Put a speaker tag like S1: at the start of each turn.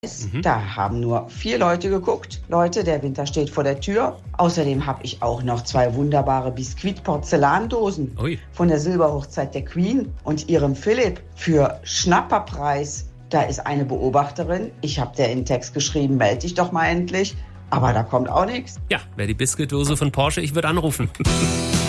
S1: Da haben nur 4 Leute geguckt. Leute, der Winter steht vor der Tür. Außerdem habe ich auch noch 2 wunderbare Biskuit-Porzellandosen von der Silberhochzeit der Queen und ihrem Philipp für Schnapperpreis. Da ist eine Beobachterin. Ich habe der in Text geschrieben, melde dich doch mal endlich. Aber da kommt auch nichts.
S2: Ja, wäre die Biskuitdose von Porsche, ich würde anrufen.